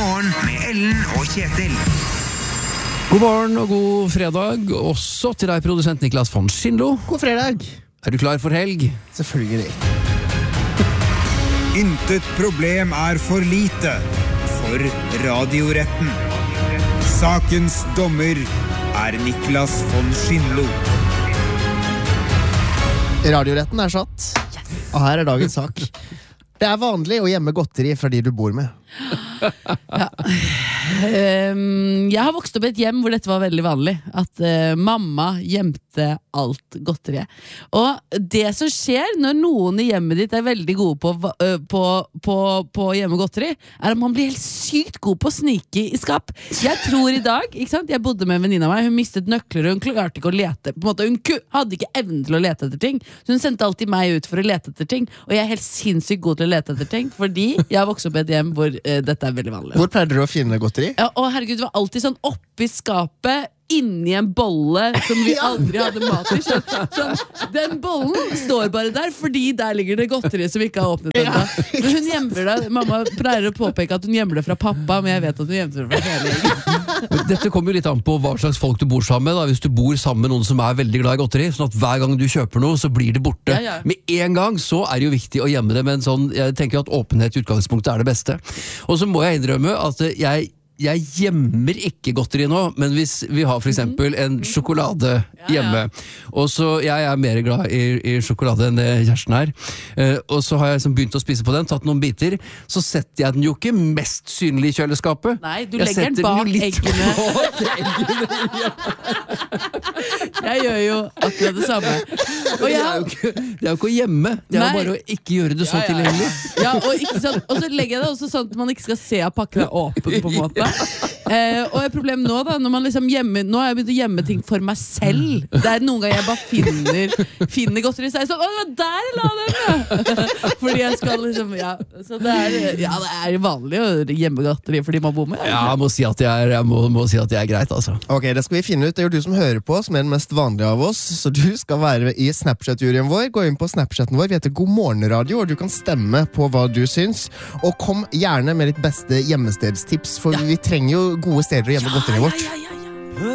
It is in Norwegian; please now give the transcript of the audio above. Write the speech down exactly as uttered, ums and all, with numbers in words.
morgen med Ellen og Kjetil. God morgen og god fredag, også til deg, produsent Niklas von Schindlo. God fredag. Er du klar for helg? Selvfølgelig. Intet problem er for lite for Radioretten. Sakens dommer er Niklas von Schindlo. Radioretten er satt, og her er dagens sak. Det er vanlig å gjemme godteri fra de du bor med. Ja. Um, jeg har vokst opp i et hjem hvor dette var veldig vanlig. At uh, mamma gjemte alt godteriet. Og det som skjer når noen i hjemmet ditt er veldig gode på, uh, på, på, på å gjemme godteri, er at man blir helt sykt god på å snike i skap. Jeg tror i dag, ikke sant? Jeg bodde med en venninne av meg. Hun mistet nøkler, og hun klarte ikke å lete på en måte, hun hadde ikke evnen til å lete etter ting. Så hun sendte alltid meg ut for å lete etter ting. Og jeg er helt sinnssykt god til å lete etter ting, fordi jeg har vokst opp i et hjem hvor uh, dette er veldig vanlig. Hvor pleier dere å finne godteri? Ja, og herregud, det var alltid sånn oppi skapet, inni en bolle som vi aldri hadde mat i. Så, så den bollen står bare der, fordi der ligger det godteri som ikke har åpnet enda. Men hun gjemmer det. Mamma pleier å påpeke at hun gjemmer det fra pappa, men jeg vet at hun gjemmer det fra hele gjengen. Dette kommer jo litt an på hva slags folk du bor sammen med. Da. Hvis du bor sammen med noen som er veldig glad i godteri, sånn at hver gang du kjøper noe, så blir det borte. Ja, ja. Med en gang så er det jo viktig å gjemme det, men sånn, jeg tenker at åpenhet i utgangspunktet er det beste. Og så må jeg innrømme at jeg Jeg gjemmer ikke godteri nå, men hvis vi har for eksempel en sjokolade hjemme, ja, ja. Og så jeg er mer glad i, i sjokolade enn det Kjersten er, uh, og så har jeg liksom begynt å spise på den, tatt noen biter, så setter jeg den jo ikke mest synlig i kjøleskapet. Nei, du jeg legger den bak den eggene. eggene. Ja. Jeg gjør jo akkurat det samme. Og jeg, det, er jo ikke, det er jo ikke å gjemme, det er jo bare å ikke gjøre det så ja, ja, tilgjengelig. Ja, og, ikke sånn, og så legger jeg det også sånn at man ikke skal se at pakken er åpen på en måte. Eh, og et problem nå da, når man liksom gjemmer, nå har jeg begynt å gjemme ting for meg selv. Det er noen ganger jeg bare finner finner godteri, så er jeg sånn, å, der la den, ja. Fordi jeg skal liksom, ja. Så det er, ja, det er vanlig å gjemme godteri fordi man bor med. Ja, jeg må si at jeg er, jeg må, må si at jeg er greit, altså. Ok, det skal vi finne ut. Det er jo du som hører på, som er den mest vanlige av oss, så du skal være i Snapchat-juryen vår. Gå inn på Snapchaten vår, vi heter God Morgen Radio, og du kan stemme på hva du syns. Og kom gjerne med ditt beste hjemmestedstips, for ja. Vi trenger jo gode steder å gjemme ja, godteriet vårt. Ja, ja, ja.